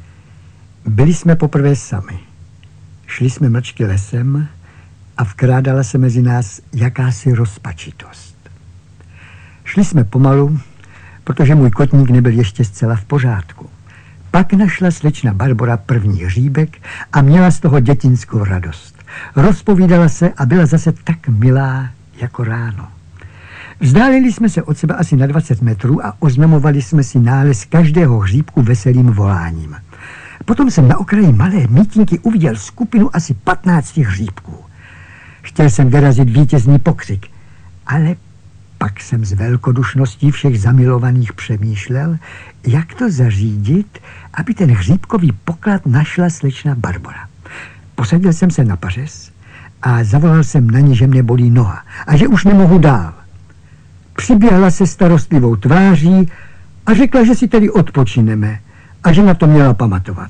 [SPEAKER 7] Byli jsme poprvé sami. Šli jsme mlčky lesem a vkrádala se mezi nás jakási rozpačitost. Šli jsme pomalu, protože můj kotník nebyl ještě zcela v pořádku. Pak našla slečna Barbora první hříbek a měla z toho dětinskou radost. Rozpovídala se a byla zase tak milá jako ráno. Vzdálili jsme se od sebe asi na 20 metrů a oznamovali jsme si nález každého hříbku veselým voláním. Potom jsem na okraji malé mítinky uviděl skupinu asi 15 hříbků. Chtěl jsem vyrazit vítězný pokřik, ale pak jsem s velkodušností všech zamilovaných přemýšlel, jak to zařídit, aby ten hříbkový poklad našla slečna Barbora. Posadil jsem se na pařez a zavolal jsem na ní, že mě bolí noha a že už nemohu dál. Přiběhla se starostlivou tváří a řekla, že si tedy odpočineme a že na to měla pamatovat.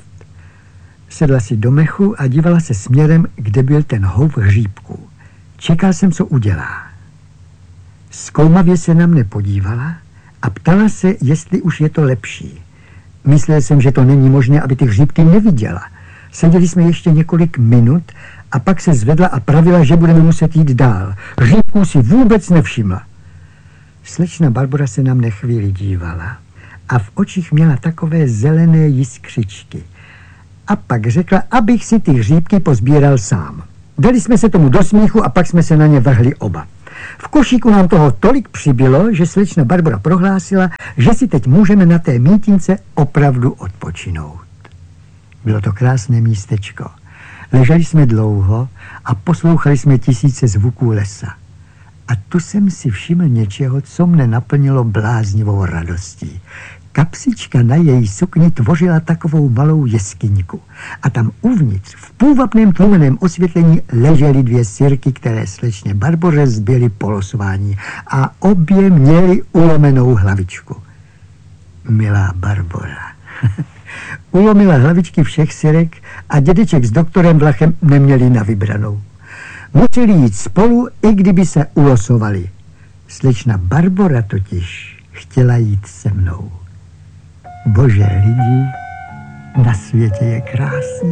[SPEAKER 7] Sedla si do mechu a dívala se směrem, kde byl ten houp hříbků. Čekal jsem, co udělá. Zkoumavě se na mne podívala a ptala se, jestli už je to lepší. Myslel jsem, že to není možné, aby ty hříbky neviděla. Seděli jsme ještě několik minut a pak se zvedla a pravila, že budeme muset jít dál. Hříbků si vůbec nevšimla. Slečna Barbora se na mne chvíli dívala a v očích měla takové zelené jiskřičky. A pak řekla, abych si ty hříbky pozbíral sám. Dali jsme se tomu do smíchu a pak jsme se na ně vrhli oba. V košíku nám toho tolik přibylo, že slečna Barbora prohlásila, že si teď můžeme na té mítince opravdu odpočinout. Bylo to krásné místečko. Leželi jsme dlouho a poslouchali jsme tisíce zvuků lesa. A tu jsem si všiml něčeho, co mne naplnilo bláznivou radostí. Kapsička na její sukni tvořila takovou malou jeskyňku. A tam uvnitř, v půvabném tlumeném osvětlení, ležely 2 sirky, které slečně Barboře zbyly po losování. A obě měly ulomenou hlavičku. Milá Barbora. Ulomila hlavičky všech sirek a dědeček s doktorem Vlachem neměli na vybranou. Museli jít spolu, i kdyby se ulosovali. Slečna Barbora totiž chtěla jít se mnou. Bože, lidi, na světě je krásně.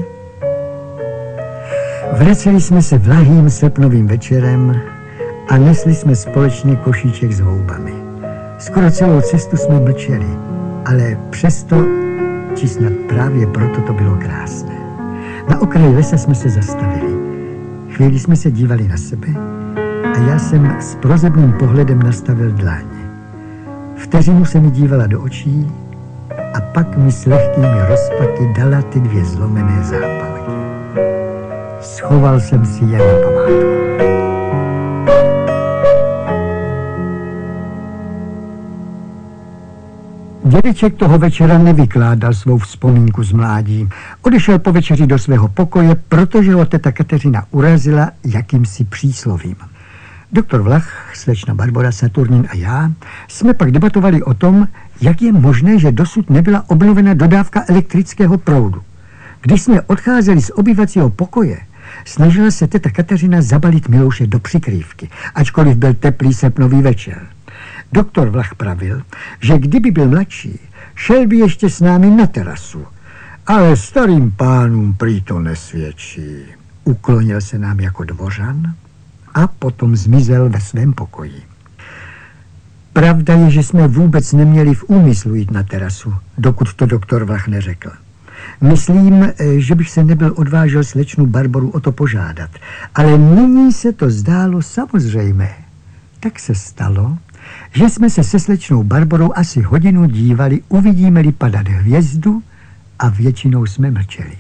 [SPEAKER 7] Vraceli jsme se vlahým srpnovým večerem a nesli jsme společně košíček s houbami. Skoro celou cestu jsme mlčeli, ale přesto, či snad právě proto to bylo krásné. Na okraji lesa jsme se zastavili. Chvíli jsme se dívali na sebe a já jsem s prozebným pohledem nastavil dlaň. Vteřinu se mi dívala do očí a pak mi s lehkými rozpaky dala ty 2 zlomené zápalky. Schoval jsem si je na památku. Dědeček toho večera nevykládal svou vzpomínku z mládí. Odešel po večeři do svého pokoje, protože ho teta Kateřina urazila jakýmsi příslovím. Doktor Vlach, slečna Barbora, Saturnin a já jsme pak debatovali o tom, jak je možné, že dosud nebyla obnovena dodávka elektrického proudu. Když jsme odcházeli z obyvacího pokoje, snažila se teta Kateřina zabalit Milouše do přikrývky, ačkoliv byl teplý srpnový večer. Doktor Vlach pravil, že kdyby byl mladší, šel by ještě s námi na terasu. Ale starým pánům prý to nesvědčí. Uklonil se nám jako dvořan a potom zmizel ve svém pokoji. Pravda je, že jsme vůbec neměli v úmyslu jít na terasu, dokud to doktor Vlach neřekl. Myslím, že bych se nebyl odvážil slečnu Barboru o to požádat, ale nyní se to zdálo samozřejmé. Tak se stalo, že jsme se slečnou Barborou asi hodinu dívali, uvidíme-li padat hvězdu, a většinou jsme mlčeli.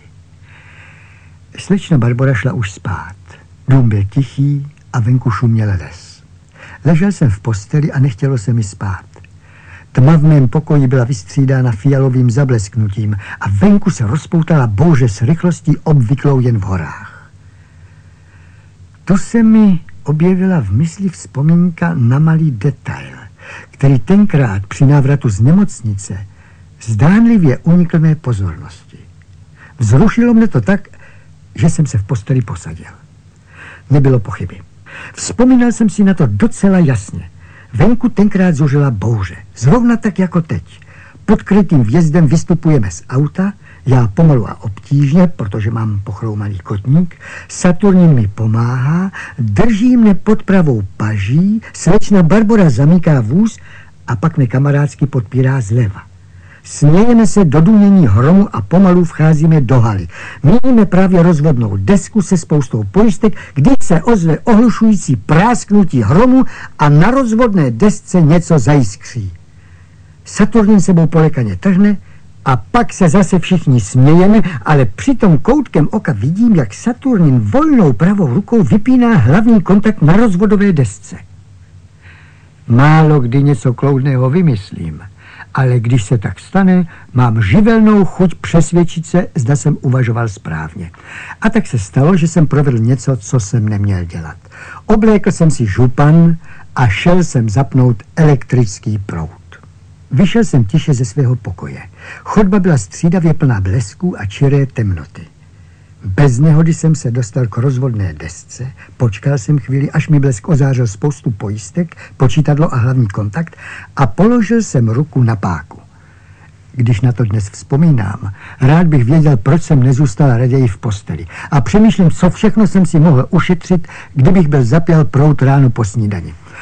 [SPEAKER 7] Slečna Barbora šla už spát. Dům byl tichý a venku šuměl les. Ležel jsem v posteli a nechtělo se mi spát. Tma v mém pokoji byla vystřídána fialovým zablesknutím a venku se rozpoutala bouře s rychlostí obvyklou jen v horách. To se mi objevila v mysli vzpomínka na malý detail, který tenkrát při návratu z nemocnice zdánlivě unikl mé pozornosti. Vzrušilo mne to tak, že jsem se v posteli posadil. Nebylo pochyby. Vzpomínal jsem si na to docela jasně. Venku tenkrát zuřila bouře, zrovna tak jako teď. Pod krytým vjezdem vystupujeme z auta, já pomalu a obtížně, protože mám pochroumaný kotník, Saturnin mi pomáhá, drží mne pod pravou paží, slečna Barbora zamyká vůz a pak mě kamarádsky podpírá zleva. Smějeme se do dunění hromu a pomalu vcházíme do haly. Měníme právě rozvodnou desku se spoustou pojistek, kdy se ozve ohlušující prásknutí hromu a na rozvodné desce něco zajiskří. Saturnin sebou polekaně trhne a pak se zase všichni smějeme, ale přitom koutkem oka vidím, jak Saturnin volnou pravou rukou vypíná hlavní kontakt na rozvodové desce. Málo kdy něco kloudného vymyslím, ale když se tak stane, mám živelnou chuť přesvědčit se, zda jsem uvažoval správně. A tak se stalo, že jsem provedl něco, co jsem neměl dělat. Oblékl jsem si župan a šel jsem zapnout elektrický proud. Vyšel jsem tiše ze svého pokoje. Chodba byla střídavě plná blesků a čiré temnoty. Bez nehody jsem se dostal k rozvodné desce, počkal jsem chvíli, až mi blesk ozářil spoustu pojistek, počítadlo a hlavní kontakt a položil jsem ruku na páku. Když na to dnes vzpomínám, rád bych věděl, proč jsem nezůstal raději v posteli a přemýšlím, co všechno jsem si mohl ušetřit, kdybych byl zapěl proud ráno po snídani.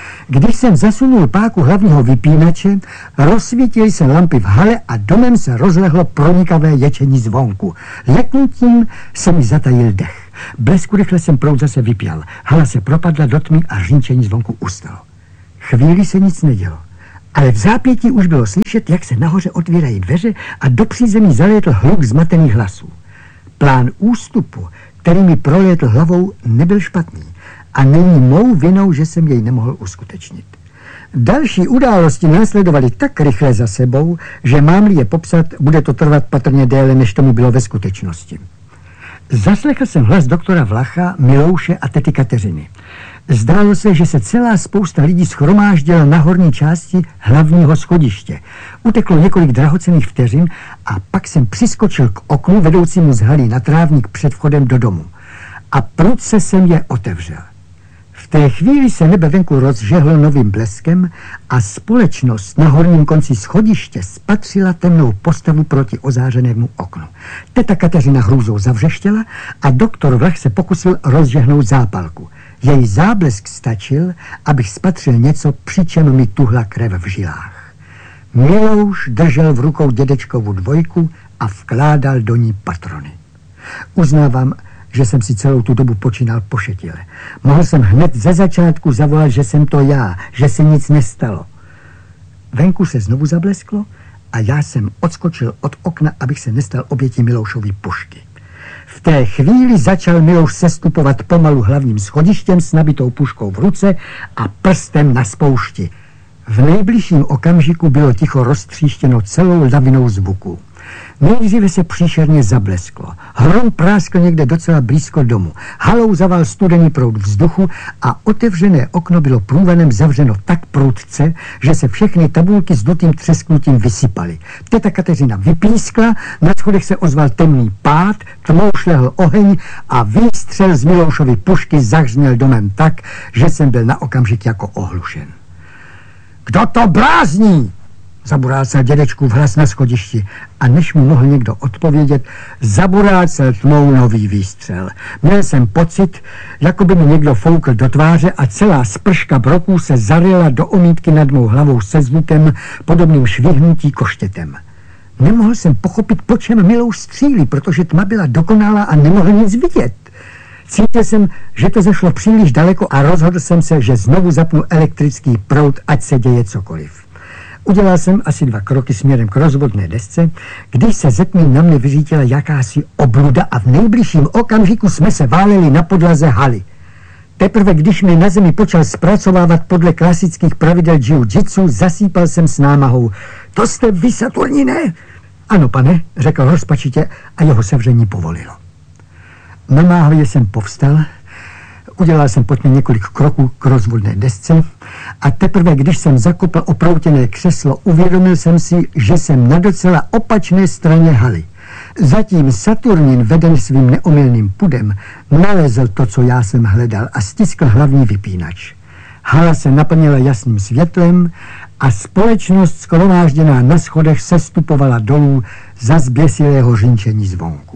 [SPEAKER 7] Když jsem zasunul páku hlavního vypínače, rozsvítily se lampy v hale a domem se rozlehlo pronikavé ječení zvonku. Leknutím se mi zatajil dech. Blesku rychle jsem proud zase vypěl. Hala se propadla do tmy a řinčení zvonku ustalo. Chvíli se nic nedělo. Ale v zápětí už bylo slyšet, jak se nahoře otvírají dveře a do přízemí zalétl hluk zmatených hlasů. Plán ústupu, který mi prolétl hlavou, nebyl špatný a není mou vinou, že jsem jej nemohl uskutečnit. Další události následovaly tak rychle za sebou, že mám-li je popsat, bude to trvat patrně déle, než tomu bylo ve skutečnosti. Zaslechl jsem hlas doktora Vlacha, Milouše a tety Kateřiny. Zdálo se, že se celá spousta lidí shromáždila na horní části hlavního schodiště. Uteklo několik drahocenných vteřin a pak jsem přiskočil k oknu vedoucímu z haly na trávník před vchodem do domu. A prudce jsem je otevřel. V té chvíli se nebe venku rozžehlo novým bleskem a společnost na horním konci schodiště spatřila temnou postavu proti ozářenému oknu. Teta Kateřina hrůzou zavřeštěla a doktor Vlach se pokusil rozžehnout zápalku. Její záblesk stačil, abych spatřil něco, při čem mi tuhla krev v žilách. Milouš držel v rukou dědečkovu dvojku a vkládal do ní patrony. Uznávám, že jsem si celou tu dobu počínal pošetile. Mohl jsem hned ze začátku zavolat, že jsem to já, že se nic nestalo. Venku se znovu zablesklo a já jsem odskočil od okna, abych se nestal obětí Miloušovy pušky. V té chvíli začal Milouš sestupovat pomalu hlavním schodištěm s nabitou puškou v ruce a prstem na spoušti. V nejbližším okamžiku bylo ticho roztříštěno celou lavinou zvuků. Nejdříve se příšerně zablesklo. Hrom práskl někde docela blízko domu. Halou zaval studený proud vzduchu a otevřené okno bylo průvanem zavřeno tak prudce, že se všechny tabulky s dutým třesknutím vysypaly. Teta Kateřina vypískla, na schodech se ozval temný pád, tmou šlehl oheň a výstřel z Miloušovy pušky zahřměl domem tak, že jsem byl na okamžik jako ohlušen. Kdo to blázní? Zaburácel dědečkův hlas na schodišti a než mu mohl někdo odpovědět, zaburácel tmou nový výstřel. Měl jsem pocit, jako by mi někdo foukl do tváře a celá sprška broků se zaryla do omítky nad mou hlavou se zvukem podobným švihnutí koštětem. Nemohl jsem pochopit, po čem Milouš střílí, protože tma byla dokonalá a nemohl nic vidět. Cítil jsem, že to zašlo příliš daleko a rozhodl jsem se, že znovu zapnu elektrický proud, ať se děje cokoliv. Udělal jsem asi 2 kroky směrem k rozvodné desce, když se ze tmy na mě vyřítila jakási obluda a v nejbližším okamžiku jsme se váleli na podlaze haly. Teprve když mi na zemi počal zpracovávat podle klasických pravidel jiu-jitsu, zasýpal jsem s námahou. To jste vy, Saturnine? Ano, pane, řekl rozpačitě a jeho sevření povolilo. Namáhavě jsem povstal, udělal jsem pod mě několik kroků k rozvodné desce a teprve, když jsem zakopl oproutěné křeslo, uvědomil jsem si, že jsem na docela opačné straně haly. Zatím Saturnin, veden svým neomylným pudem, nalezl to, co já jsem hledal a stiskl hlavní vypínač. Hala se naplnila jasným světlem a společnost shromážděná na schodech sestupovala dolů za zběsilého řinčení zvonku.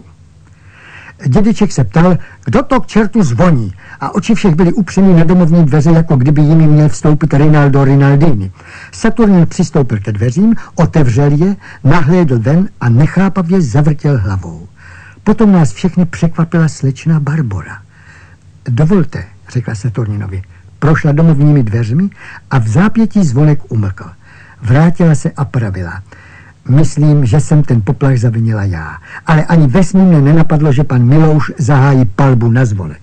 [SPEAKER 7] Dědeček se ptal, kdo to k čertu zvoní, a oči všech byly upřeny na domovní dveře, jako kdyby jimi měl vstoupit Rinaldo Rinaldini. Saturnin přistoupil ke dveřím, otevřel je, nahlédl ven a nechápavě zavrtěl hlavou. Potom nás všechny překvapila slečna Barbora. Dovolte, řekla Saturninovi. Prošla domovními dveřmi a v zápětí zvonek umlkl. Vrátila se a pravila. Myslím, že jsem ten poplach zavinila já, ale ani ve snu mě nenapadlo, že pan Milouš zahájí palbu na zvonek.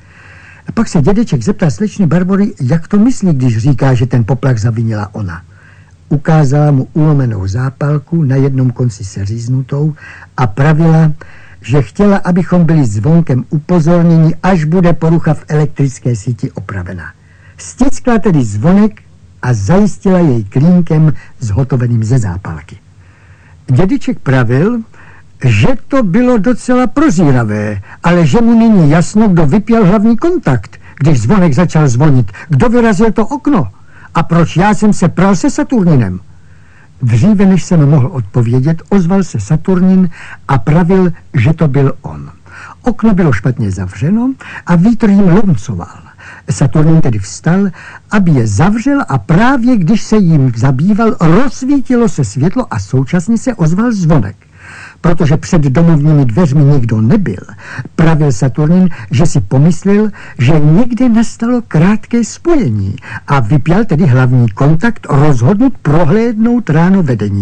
[SPEAKER 7] Pak se dědeček zeptal slečny Barbory, jak to myslí, když říká, že ten poplach zavinila ona. Ukázala mu ulomenou zápalku, na jednom konci seříznutou, a pravila, že chtěla, abychom byli zvonkem upozorněni, až bude porucha v elektrické síti opravena. Stiskla tedy zvonek a zajistila jej klínkem zhotoveným ze zápalky. Dědeček pravil, že to bylo docela prozíravé, ale že mu není jasno, kdo vypěl hlavní kontakt, když zvonek začal zvonit, kdo vyrazil to okno a proč já jsem se pral se Saturninem. Dříve, než jsem mohl odpovědět, ozval se Saturnin a pravil, že to byl on. Okno bylo špatně zavřeno a vítr jim lomcoval. Saturnin tedy vstal, aby je zavřel a právě když se jim zabýval, rozsvítilo se světlo a současně se ozval zvonek. Protože před domovními dveřmi nikdo nebyl, pravil Saturnin, že si pomyslel, že někde nastalo krátké spojení a vypěl tedy hlavní kontakt rozhodnut prohlédnout ráno vedení.